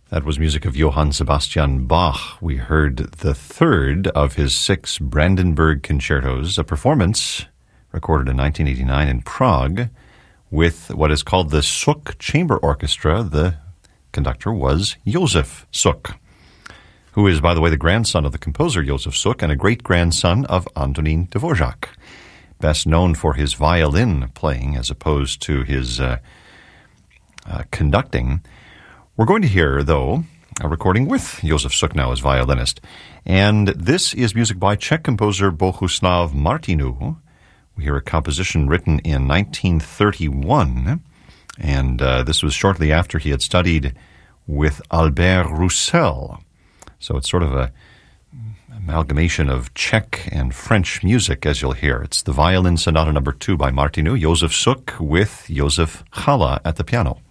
That was music of Johann Sebastian Bach. We heard the third of his 6 Brandenburg concertos, a performance recorded in 1989 in Prague with what is called the Suk Chamber Orchestra. The conductor was Josef Suk, who is, by the way, the grandson of the composer Josef Suk and a great-grandson of Antonín Dvořák, best known for his violin playing as opposed to his conducting. We're going to hear, though, a recording with Josef Suk now as violinist. And this is music by Czech composer Bohuslav Martinů. We hear a composition written in 1931. And this was shortly after he had studied with Albert Roussel. So it's sort of a amalgamation of Czech and French music, as you'll hear. It's the Violin Sonata No. 2 by Martinů, Josef Suk with Josef Challa at the piano.